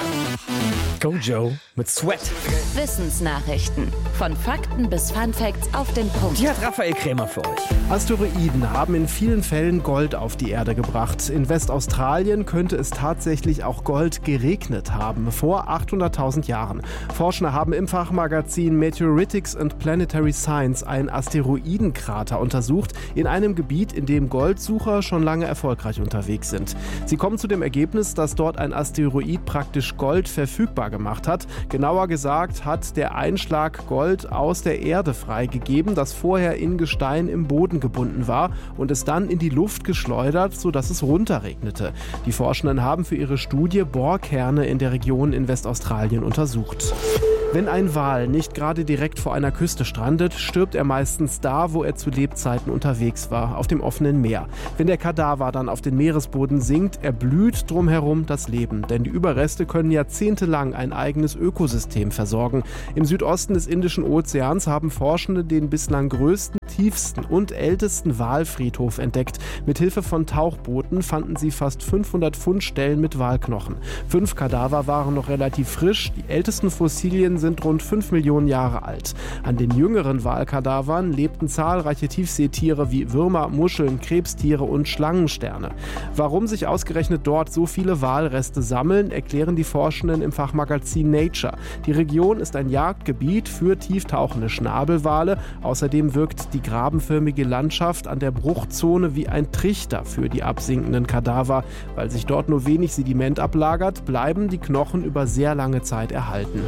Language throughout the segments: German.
Go Joe mit Sweat. Wissensnachrichten. Von Fakten bis Funfacts auf den Punkt. Die hat Raphael Krämer für euch. Asteroiden haben in vielen Fällen Gold auf die Erde gebracht. In Westaustralien könnte es tatsächlich auch Gold geregnet haben, vor 800.000 Jahren. Forscher haben im Fachmagazin Meteoritics and Planetary Science einen Asteroidenkrater untersucht, in einem Gebiet, in dem Goldsucher schon lange erfolgreich unterwegs sind. Sie kommen zu dem Ergebnis, dass dort ein Asteroid praktisch Gold verfügbar gemacht hat. Genauer gesagt hat der Einschlag Gold aus der Erde freigegeben, das vorher in Gestein im Boden gebunden war und es dann in die Luft geschleudert, sodass es runterregnete. Die Forschenden haben für ihre Studie Bohrkerne in der Region in Westaustralien untersucht. Wenn ein Wal nicht gerade direkt vor einer Küste strandet, stirbt er meistens da, wo er zu Lebzeiten unterwegs war, auf dem offenen Meer. Wenn der Kadaver dann auf den Meeresboden sinkt, erblüht drumherum das Leben, denn die Überreste können jahrzehntelang ein eigenes Ökosystem versorgen. Im Südosten des Indischen Ozeans haben Forschende den bislang größten, tiefsten und ältesten Walfriedhof entdeckt. Mithilfe von Tauchbooten fanden sie fast 500 Fundstellen mit Walknochen. 5 Kadaver waren noch relativ frisch, die ältesten Fossilien sind rund 5 Millionen Jahre alt. An den jüngeren Walkadavern lebten zahlreiche Tiefseetiere wie Würmer, Muscheln, Krebstiere und Schlangensterne. Warum sich ausgerechnet dort so viele Walreste sammeln, erklären die Forschenden im Fachmagazin Nature. Die Region ist ein Jagdgebiet für tieftauchende Schnabelwale. Außerdem wirkt die grabenförmige Landschaft an der Bruchzone wie ein Trichter für die absinkenden Kadaver. Weil sich dort nur wenig Sediment ablagert, bleiben die Knochen über sehr lange Zeit erhalten.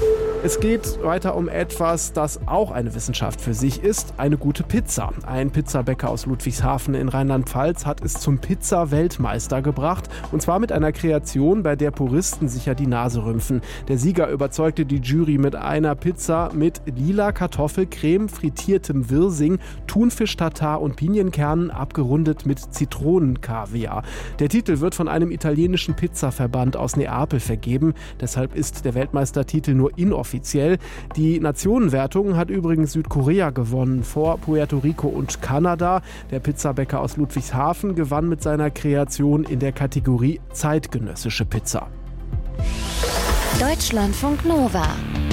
Es geht weiter um etwas, das auch eine Wissenschaft für sich ist, eine gute Pizza. Ein Pizzabäcker aus Ludwigshafen in Rheinland-Pfalz hat es zum Pizza-Weltmeister gebracht. Und zwar mit einer Kreation, bei der Puristen sicher die Nase rümpfen. Der Sieger überzeugte die Jury mit einer Pizza mit lila Kartoffelcreme, frittiertem Wirsing, Thunfisch-Tatar und Pinienkernen, abgerundet mit Zitronenkaviar. Der Titel wird von einem italienischen Pizzaverband aus Neapel vergeben. Deshalb ist der Weltmeistertitel nur inoffiziell. Die Nationenwertung hat übrigens Südkorea gewonnen, vor Puerto Rico und Kanada. Der Pizzabäcker aus Ludwigshafen gewann mit seiner Kreation in der Kategorie zeitgenössische Pizza. Deutschlandfunk Nova